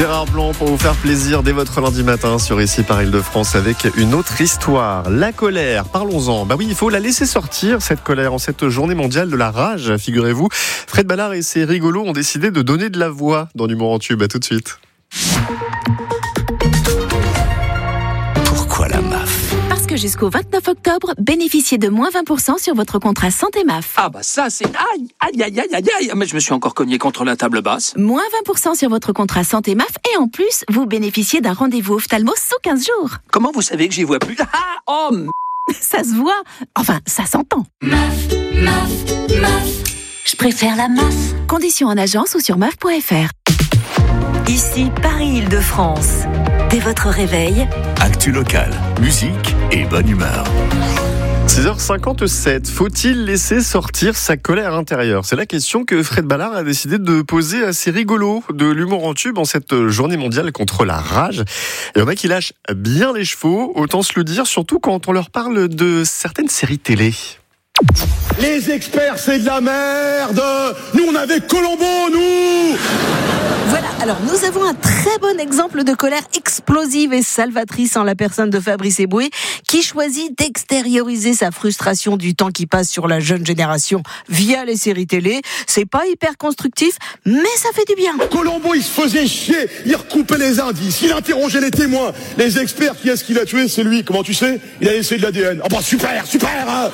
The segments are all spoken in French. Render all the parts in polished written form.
Gérard Blanc pour vous faire plaisir dès votre lundi matin sur Ici par Île-de-France avec une autre histoire. La colère, parlons-en. Bah oui, il faut la laisser sortir, cette colère, en cette journée mondiale de la rage, figurez-vous. Fred Ballard et ses rigolos ont décidé de donner de la voix dans l'humour en tube. À tout de suite. Pourquoi la MAF ? Parce que jusqu'au 29 octobre, bénéficiez de moins 20% sur votre contrat santé MAF. Ah bah ça c'est... Aïe. Mais je me suis encore cogné contre la table basse. Moins 20% sur votre contrat santé MAF et en plus, vous bénéficiez d'un rendez-vous ophtalmo sous 15 jours. Comment vous savez que j'y vois plus ? Ça se voit. Enfin, ça s'entend. MAF. Je préfère la MAF. Conditions en agence ou sur MAF.fr. Ici Paris-Île-de-France. Dès votre réveil, Actu locale, musique et bonne humeur. 6h57, faut-il laisser sortir sa colère intérieure ? C'est la question que Fred Ballard a décidé de poser à ses rigolos de l'humour en tube en cette journée mondiale contre la rage. Il y en a qui lâchent bien les chevaux, autant se le dire, surtout quand on leur parle de certaines séries télé. Les experts, c'est de la merde. Nous, on avait Colombo, nous. Voilà, alors nous avons un très bon exemple de colère explosive et salvatrice en la personne de Fabrice Eboué, qui choisit d'extérioriser sa frustration du temps qui passe sur la jeune génération via les séries télé. C'est pas hyper constructif, mais ça fait du bien. Colombo, il se faisait chier. Il recoupait les indices. Il interrogeait les témoins. Les experts, qui est-ce qu'il a tué ? C'est lui. Comment tu sais ? Il a laissé de l'ADN. Ah bah super hein.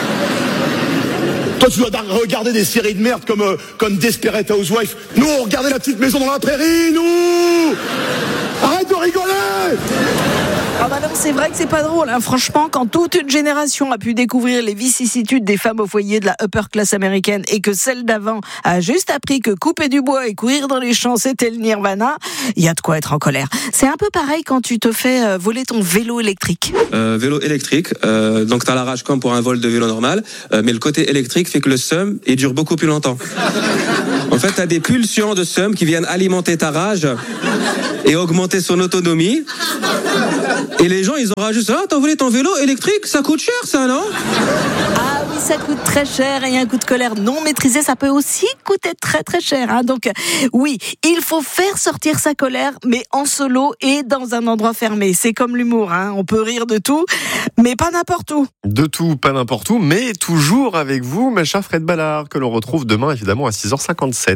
Toi, tu dois regarder des séries de merde comme Desperate Housewives. Nous, on regardait La Petite Maison dans la Prairie, nous. Arrête de rigoler. Ah bah non, c'est vrai que c'est pas drôle, hein. Franchement, quand toute une génération a pu découvrir les vicissitudes des femmes au foyer de la upper class américaine et que celle d'avant a juste appris que couper du bois et courir dans les champs c'était le nirvana, il y a de quoi être en colère. C'est un peu pareil quand tu te fais voler ton vélo électrique. Vélo électrique, donc t'as la rage comme pour un vol de vélo normal, mais le côté électrique fait que le seum il dure beaucoup plus longtemps. En fait, t'as des pulsions de seum qui viennent alimenter ta rage et augmenter son autonomie. Et les gens, ils ont rajouté, t'as volé ton vélo électrique, ça coûte cher ça, non ? Ah oui, ça coûte très cher et un coup de colère non maîtrisé, ça peut aussi coûter très très cher, hein. Donc oui, il faut faire sortir sa colère, mais en solo et dans un endroit fermé. C'est comme l'humour, hein. On peut rire de tout, mais pas n'importe où. De tout, pas n'importe où, mais toujours avec vous, ma chère Fred Ballard, que l'on retrouve demain évidemment à 6h57.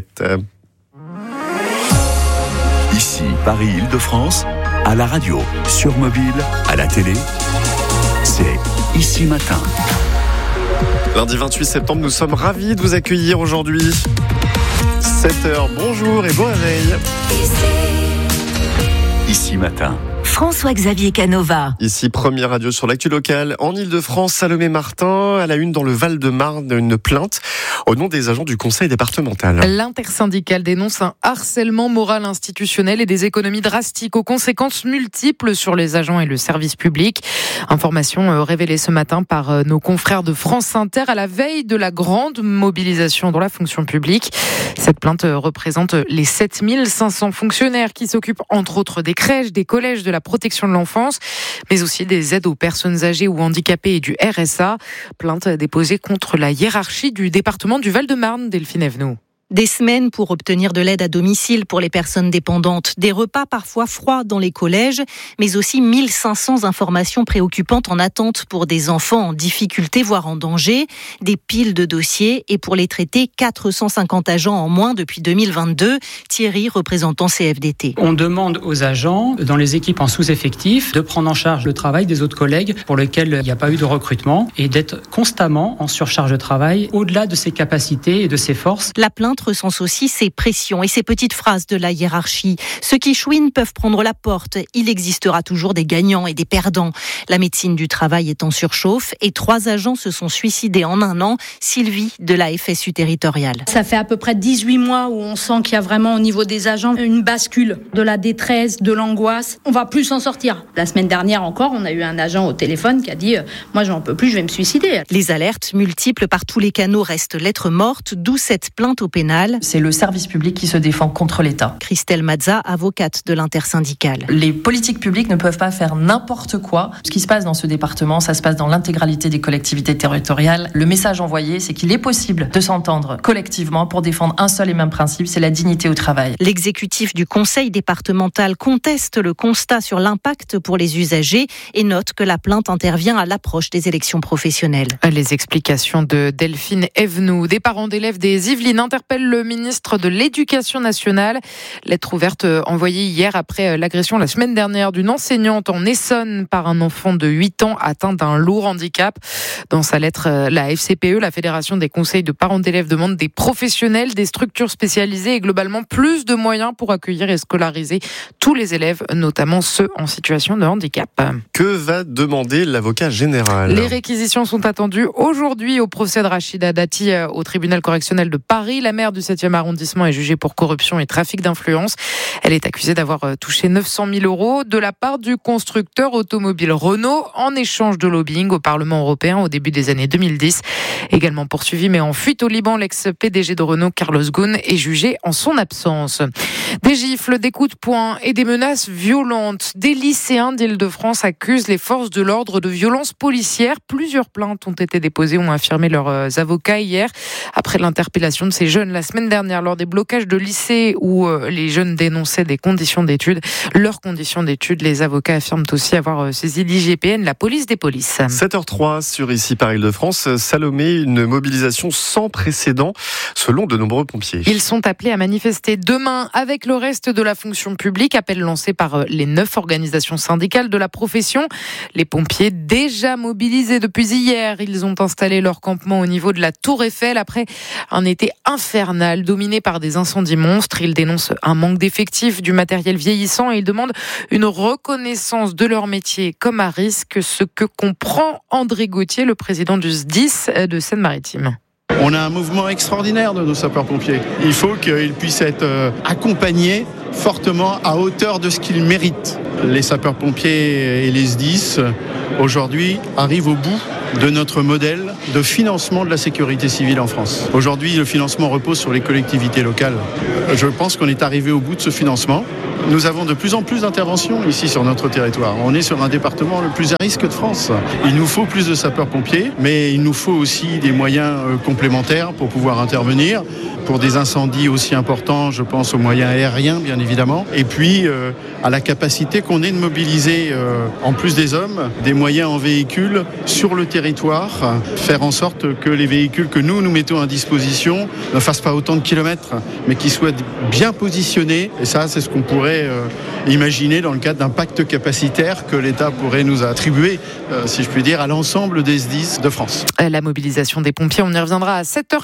Ici Paris-Île-de-France, à la radio, sur mobile, à la télé, c'est Ici Matin. Lundi 28 septembre, nous sommes ravis de vous accueillir aujourd'hui. 7h, bonjour et bon réveil. Ici Matin. François-Xavier Canova. Ici, première radio sur l'actu locale. En Île-de-France, Salomé Martin, à la une dans le Val-de-Marne, une plainte au nom des agents du conseil départemental. L'intersyndicale dénonce un harcèlement moral institutionnel et des économies drastiques aux conséquences multiples sur les agents et le service public. Information révélée ce matin par nos confrères de France Inter à la veille de la grande mobilisation dans la fonction publique. Cette plainte représente les 7500 fonctionnaires qui s'occupent entre autres des crèches, des collèges, de la protection de l'enfance, mais aussi des aides aux personnes âgées ou handicapées et du RSA. Plainte déposée contre la hiérarchie du département du Val-de-Marne, Delphine Evenot. Des semaines pour obtenir de l'aide à domicile pour les personnes dépendantes, des repas parfois froids dans les collèges, mais aussi 1500 informations préoccupantes en attente pour des enfants en difficulté, voire en danger, des piles de dossiers et pour les traiter, 450 agents en moins depuis 2022. Thierry, représentant CFDT. On demande aux agents, dans les équipes en sous-effectif, de prendre en charge le travail des autres collègues pour lesquels il n'y a pas eu de recrutement et d'être constamment en surcharge de travail au-delà de ses capacités et de ses forces. La plainte recense aussi ces pressions et ces petites phrases de la hiérarchie. Ceux qui chouinent peuvent prendre la porte. Il existera toujours des gagnants et des perdants. La médecine du travail est en surchauffe et 3 agents se sont suicidés en un an. Sylvie de la FSU territoriale. Ça fait à peu près 18 mois où on sent qu'il y a vraiment au niveau des agents une bascule de la détresse, de l'angoisse. On va plus s'en sortir. La semaine dernière encore, on a eu un agent au téléphone qui a dit « Moi, j'en peux plus, je vais me suicider ». Les alertes multiples par tous les canaux restent lettres mortes, d'où cette plainte au pénal pénal. C'est le service public qui se défend contre l'État. Christelle Mazza, avocate de l'intersyndicale. Les politiques publiques ne peuvent pas faire n'importe quoi. Ce qui se passe dans ce département, ça se passe dans l'intégralité des collectivités territoriales. Le message envoyé, c'est qu'il est possible de s'entendre collectivement pour défendre un seul et même principe, c'est la dignité au travail. L'exécutif du conseil départemental conteste le constat sur l'impact pour les usagers et note que la plainte intervient à l'approche des élections professionnelles. Les explications de Delphine Evenou. Des parents d'élèves des Yvelines interpellent le ministre de l'Éducation nationale. Lettre ouverte envoyée hier après l'agression la semaine dernière d'une enseignante en Essonne par un enfant de 8 ans atteint d'un lourd handicap. Dans sa lettre, la FCPE, la Fédération des conseils de parents d'élèves, demande des professionnels, des structures spécialisées et globalement plus de moyens pour accueillir et scolariser tous les élèves, notamment ceux en situation de handicap. Que va demander l'avocat général ? Les réquisitions sont attendues aujourd'hui au procès de Rachida Dati au tribunal correctionnel de Paris. La maire du 7e arrondissement est jugée pour corruption et trafic d'influence. Elle est accusée d'avoir touché 900 000 € de la part du constructeur automobile Renault en échange de lobbying au Parlement européen au début des années 2010. Également poursuivi mais en fuite au Liban, l'ex-PDG de Renault, Carlos Ghosn, est jugé en son absence. Des gifles, des coups de poing et des menaces violentes. Des lycéens d'Île-de-France accusent les forces de l'ordre de violences policières. Plusieurs plaintes ont été déposées, ont affirmé leurs avocats hier, après l'interpellation de ces jeunes la semaine dernière lors des blocages de lycées où les jeunes dénonçaient des conditions d'études. Leurs conditions d'études, les avocats affirment aussi avoir saisi l'IGPN, la police des polices. 7h03 sur Ici par Île-de-France. Salomé, une mobilisation sans précédent selon de nombreux pompiers. Ils sont appelés à manifester demain avec le reste de la fonction publique. Appel lancé par les 9 organisations syndicales de la profession. Les pompiers déjà mobilisés depuis hier. Ils ont installé leur campement au niveau de la Tour Eiffel après un été infernal dominé par des incendies monstres. Ils dénoncent un manque d'effectifs, du matériel vieillissant et ils demandent une reconnaissance de leur métier comme à risque, ce que comprend André Gauthier, le président du SDIS de Seine-Maritime. On a un mouvement extraordinaire de nos sapeurs-pompiers. Il faut qu'ils puissent être accompagnés fortement à hauteur de ce qu'ils méritent. Les sapeurs-pompiers et les SDIS, aujourd'hui, arrivent au bout de notre modèle de financement de la sécurité civile en France. Aujourd'hui, le financement repose sur les collectivités locales. Je pense qu'on est arrivé au bout de ce financement. Nous avons de plus en plus d'interventions ici sur notre territoire. On est sur un département le plus à risque de France. Il nous faut plus de sapeurs-pompiers, mais il nous faut aussi des moyens complémentaires pour pouvoir intervenir. Pour des incendies aussi importants, je pense aux moyens aériens, bien évidemment. Et puis, à la capacité qu'on ait de mobiliser, en plus des hommes, des moyens en véhicule sur le territoire. Faire en sorte que les véhicules que nous mettons à disposition ne fassent pas autant de kilomètres, mais qu'ils soient bien positionnés. Et ça, c'est ce qu'on pourrait imaginer dans le cadre d'un pacte capacitaire que l'État pourrait nous attribuer, si je puis dire, à l'ensemble des SDIS de France. La mobilisation des pompiers, on y reviendra à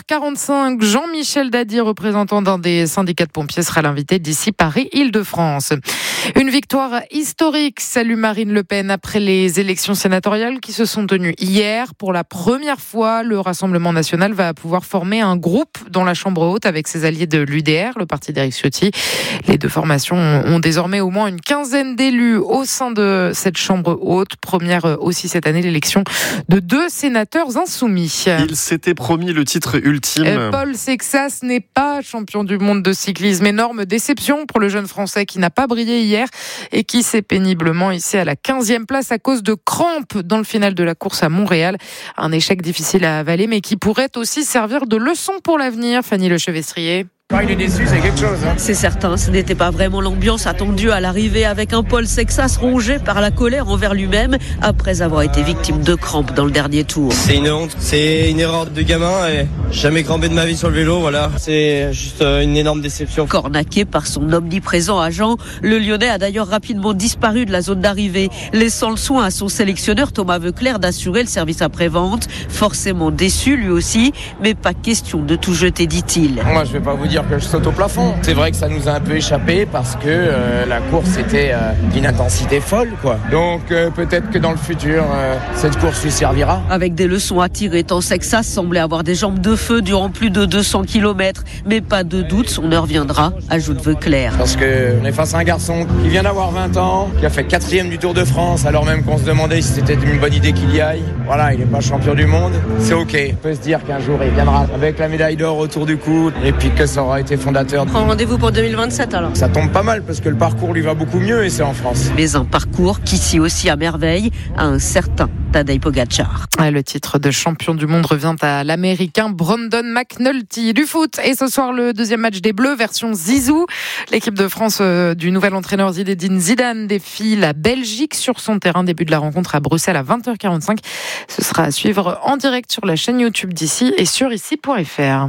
7h45. Jean-Michel Dadi, représentant d'un des syndicats de pompiers, sera l'invité d'ici Paris-Île-de-France. Une victoire historique, salue Marine Le Pen, après les élections sénatoriales qui se sont tenues hier. Pour la première fois, le Rassemblement national va pouvoir former un groupe dans la Chambre haute avec ses alliés de l'UDR, le parti d'Éric Ciotti. Les deux formations ont désormais au moins une quinzaine d'élus au sein de cette Chambre haute. Première aussi cette année, l'élection de 2 sénateurs insoumis. Il s'était promis le titre ultime. Paul Sexas n'est pas champion du monde de cyclisme. Énorme déception pour le jeune Français qui n'a pas brillé hier et qui s'est péniblement hissé à la 15e place à cause de crampes dans le final de la course à Montréal. Un échec difficile à avaler mais qui pourrait aussi servir de leçon pour l'avenir. Fanny Lechevestrier. Il est déçu, c'est quelque chose. C'est certain, ce n'était pas vraiment l'ambiance attendue à l'arrivée avec un Paul Sexas rongé par la colère envers lui-même après avoir été victime de crampes dans le dernier tour. C'est une honte, c'est une erreur de gamin et jamais crampé de ma vie sur le vélo, voilà. C'est juste une énorme déception. Cornaqué par son omniprésent agent, le Lyonnais a d'ailleurs rapidement disparu de la zone d'arrivée, laissant le soin à son sélectionneur Thomas Veuclair d'assurer le service après-vente. Forcément déçu lui aussi, mais pas question de tout jeter, dit-il. Moi je vais pas vous dire sûr que je saute au plafond. C'est vrai que ça nous a un peu échappé parce que la course était d'une intensité folle, quoi. Donc peut-être que dans le futur, cette course lui servira. Avec des leçons à tirer, tant Sexas semblait avoir des jambes de feu durant plus de 200 km. Mais pas de doute, son heure viendra, ajoute Veuclair. Parce qu'on est face à un garçon qui vient d'avoir 20 ans, qui a fait 4e du Tour de France, alors même qu'on se demandait si c'était une bonne idée qu'il y aille. Voilà, il n'est pas champion du monde. C'est ok. On peut se dire qu'un jour il viendra avec la médaille d'or autour du cou et puis que ça aura été fondateur. Prends rendez-vous pour 2027 alors. Ça tombe pas mal parce que le parcours lui va beaucoup mieux et c'est en France. Mais un parcours qui scie aussi à merveille à un certain Tadej Pogačar. Le titre de champion du monde revient à l'Américain Brandon McNulty. Du foot et ce soir le deuxième match des Bleus version Zizou. L'équipe de France du nouvel entraîneur Zinedine Zidane défie la Belgique sur son terrain. Début de la rencontre à Bruxelles à 20h45. Ce sera à suivre en direct sur la chaîne YouTube d'ici et sur ici.fr.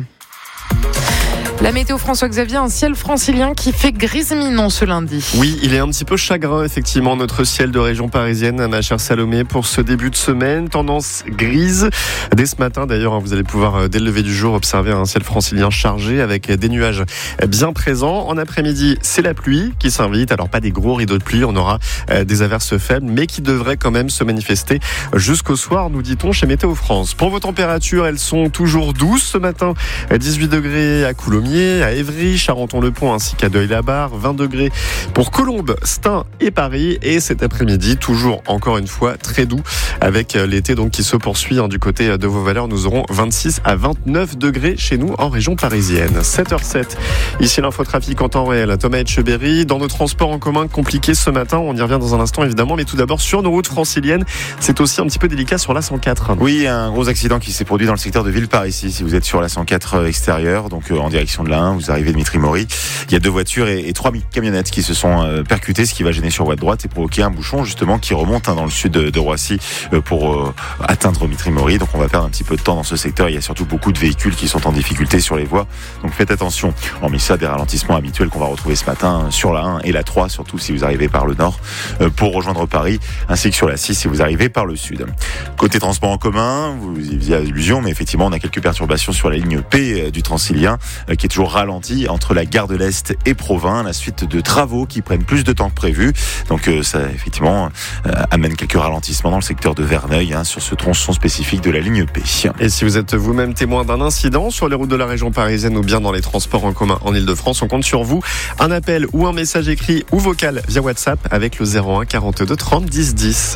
La météo, François-Xavier, un ciel francilien qui fait grise-minon ce lundi. Oui, il est un petit peu chagrin, effectivement, notre ciel de région parisienne, ma chère Salomé, pour ce début de semaine. Tendance grise. Dès ce matin, d'ailleurs, vous allez pouvoir, dès le lever du jour, observer un ciel francilien chargé avec des nuages bien présents. En après-midi, c'est la pluie qui s'invite. Alors, pas des gros rideaux de pluie, on aura des averses faibles, mais qui devraient quand même se manifester jusqu'au soir, nous dit-on chez Météo France. Pour vos températures, elles sont toujours douces ce matin. 18 degrés à Coulommiers, à Évry, Charenton-le-Pont ainsi qu'à Deuil-la-Barre, 20 degrés pour Colombes, Stein et Paris. Et cet après-midi, toujours encore une fois très doux avec l'été donc qui se poursuit du côté de Vauvert. Nous aurons 26 à 29 degrés chez nous en région parisienne. 7h07, ici l'infotrafic en temps réel. Thomas Etcheberry, dans nos transports en commun compliqués ce matin, on y revient dans un instant évidemment, mais tout d'abord sur nos routes franciliennes, c'est aussi un petit peu délicat sur la 104. Oui, un gros accident qui s'est produit dans le secteur de Villeparisis. Si vous êtes sur la 104 extérieure, donc en direction de la 1, vous arrivez de Mitry-Mory. Il y a 2 voitures et 3 camionnettes qui se sont percutées, ce qui va gêner sur voie de droite et provoquer un bouchon justement qui remonte dans le sud de Roissy pour atteindre Mitry-Mory. Donc on va perdre un petit peu de temps dans ce secteur. Il y a surtout beaucoup de véhicules qui sont en difficulté sur les voies. Donc faites attention. Hormis ça, des ralentissements habituels qu'on va retrouver ce matin sur la 1 et la 3, surtout si vous arrivez par le nord pour rejoindre Paris, ainsi que sur la 6 si vous arrivez par le sud. Côté transport en commun, vous y faisiez allusion, mais effectivement on a quelques perturbations sur la ligne P du Transilien qui est toujours ralenti entre la gare de l'Est et Provins, la suite de travaux qui prennent plus de temps que prévu. Donc ça effectivement amène quelques ralentissements dans le secteur de Verneuil sur ce tronçon spécifique de la ligne P. Et si vous êtes vous-même témoin d'un incident sur les routes de la région parisienne ou bien dans les transports en commun en Ile-de-France, on compte sur vous. Un appel ou un message écrit ou vocal via WhatsApp avec le 01 42 30 10 10.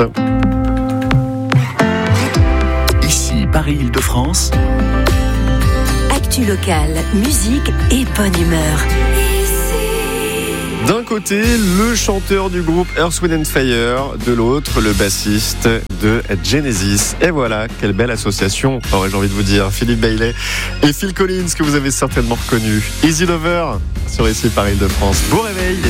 Ici Paris-Île-de-France. Actu locale, musique et bonne humeur. D'un côté, le chanteur du groupe Earth, Wind & Fire, de l'autre, le bassiste de Genesis. Et voilà, quelle belle association, aurais-je envie de vous dire. Philippe Bailey et Phil Collins, que vous avez certainement reconnu. Easy Lover, sur ici Paris-Île-de-France. Beau réveil.